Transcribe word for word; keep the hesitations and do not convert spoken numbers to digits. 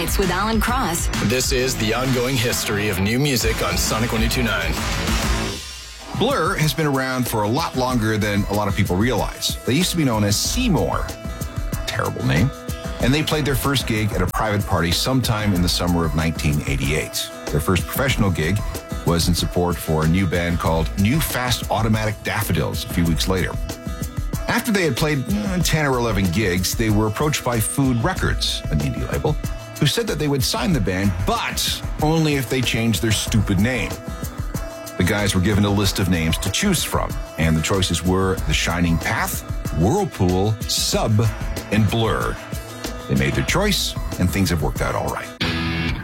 Nights with Alan Cross. This is the ongoing history of new music on Sonic one oh two point nine. Blur has been around for a lot longer than a lot of people realize. They used to be known as Seymour. Terrible name. And they played their first gig at a private party sometime in the summer of nineteen eighty-eight. Their first professional gig was in support for a new band called New Fast Automatic Daffodils a few weeks later. After they had played eh, ten or eleven gigs, they were approached by Food Records, an indie label, who said that they would sign the band, but only if they changed their stupid name. The guys were given a list of names to choose from, and the choices were The Shining Path, Whirlpool, Sub, and Blur. They made their choice, and things have worked out all right.